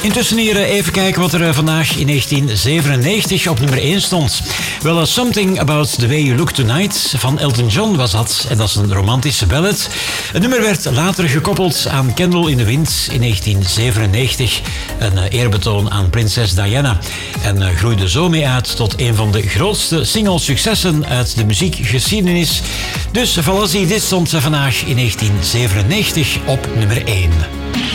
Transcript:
Intussen hier even kijken wat er vandaag in 1997 op nummer 1 stond. Wel, Something About The Way You Look Tonight van Elton John was dat. En dat is een romantische ballad. Het nummer werd later gekoppeld aan Candle in the Wind in 1997. Een eerbetoon aan prinses Diana. En groeide zo mee uit tot een van de grootste single-successen uit de muziekgeschiedenis. Dus Valassie, dit stond vandaag in 1997 op nummer 1.